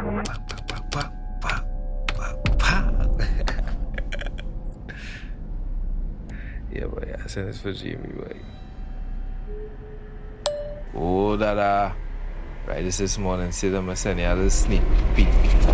Yeah, boy, I send this for Jimmy, boy. Oh, Dada. Right, this morning, see them, I send you a little sneak peek.